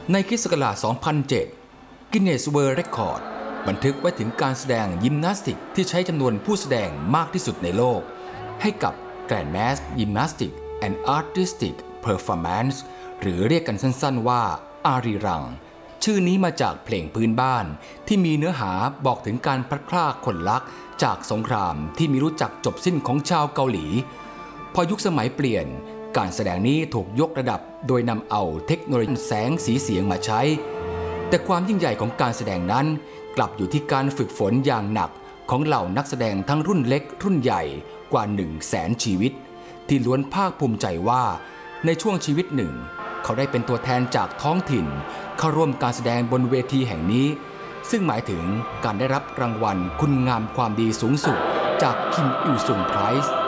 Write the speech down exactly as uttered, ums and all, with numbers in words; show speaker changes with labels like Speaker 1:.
Speaker 1: ในคริสต์ศักราช สองพันเจ็ด Guinness World Record บันทึกไว้ถึงการแสดงยิมนาสติกที่ใช้จำนวนผู้แสดงมากที่สุดในโลกให้กับ Grand Mass Gymnastics and Artistic Performance หรือเรียกกันสั้นๆว่าอารีรังชื่อนี้มาจากเพลงพื้นบ้านที่มีเนื้อหาบอกถึงการพลัดพรากคนรักจากสงครามที่มีรู้จักจบสิ้นของชาวเกาหลีพอยุคสมัยเปลี่ยนการแสดงนี้ถูกยกระดับโดยนำเอาเทคโนโลยีแสงสีเสียงมาใช้แต่ความยิ่งใหญ่ของการแสดงนั้นกลับอยู่ที่การฝึกฝนอย่างหนักของเหล่านักแสดงทั้งรุ่นเล็กรุ่นใหญ่กว่าหนึ่งแสนชีวิตที่ล้วนภาคภูมิใจว่าในช่วงชีวิตหนึ่งเขาได้เป็นตัวแทนจากท้องถิ่นเข้าร่วมการแสดงบนเวทีแห่งนี้ซึ่งหมายถึงการได้รับรางวัลคุณงามความดีสูงสุดจากคิมอิลซุงไพรส์